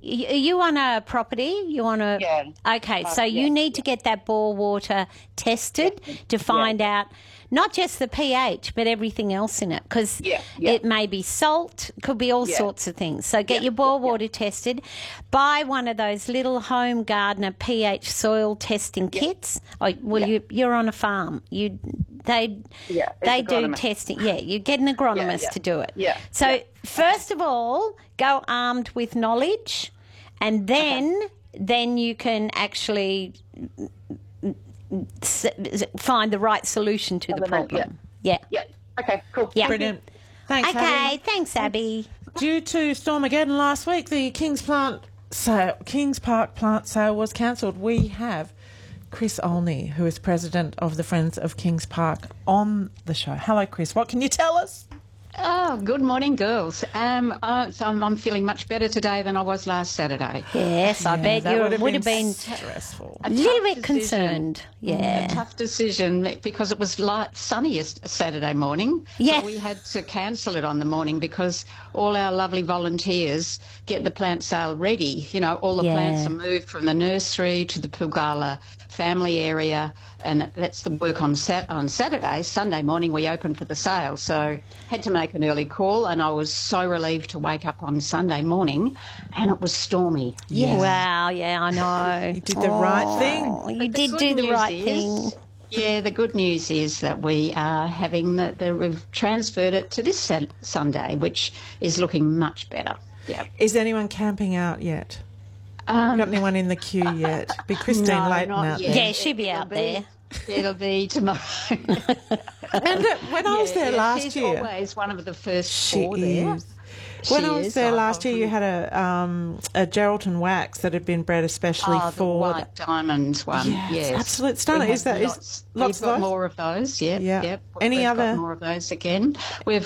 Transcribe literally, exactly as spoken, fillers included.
y- are you on a property? You on a Yeah. Okay, Uh, so yeah, you need to get that bore water tested to find out not just the pH but everything else in it, because Yeah, yeah. it may be salt, could be all Yeah. sorts of things. So get Yeah, your bore yeah, yeah. water tested. Buy one of those little home gardener pH soil testing kits. Oh, well, Yeah. you you're on a farm. You they Yeah, it's they do agronomist. testing. Yeah, you get an agronomist yeah. to do it. Yeah, So yeah. first of all, go armed with knowledge, and then then you can actually s- s- find the right solution to the Other than- problem. Yeah. Yeah. Okay, cool. Yeah. Brilliant. Thanks, Okay, Abby. thanks, Abby. Due to Stormageddon last week, the Kings Plant sale, Kings Park plant sale was cancelled. We have Chris Olney, who is president of the Friends of Kings Park, on the show. Hello, Chris. What can you tell us? Oh, good morning, girls. Um, uh, so I'm, I'm feeling much better today than I was last Saturday. Yes, I bet that you would have would been have been stressful. a little tough bit decision. concerned. Yeah. A tough decision because it was light, sunniest Saturday morning. Yeah. But we had to cancel it on the morning because all our lovely volunteers get the plant sale ready. You know, all the Yeah. plants are moved from the nursery to the Pulgala family area, and that's the work on sat- on Saturday. Sunday morning we opened for the sale, so had to make an early call, and I was so relieved to wake up on Sunday morning and it was stormy. Yeah. Wow, yeah, I know. You did the right thing. Oh, you The did good do the news right is- thing. Yeah, the good news is that we are having the, the we've transferred it to this Sat- Sunday, which is looking much better. Yeah. Is anyone camping out yet? Um, Got anyone in the queue yet? Be Christine no, Leighton not out yet. there. Yeah, she'll be It'll out there. It'll be tomorrow. And uh, when I was Yeah, there yeah, last she's year, always one of the first she four there. is. When She I was is. there I- last year, I've- you had a um, a Geraldton wax that had been bred especially Oh, the for. white diamonds one. Yes, Yes, absolute stunner. We Is have that- is lots, lots we've of got those? more of those? Yep, Yeah. yep. Any We've other- got more of those again? We've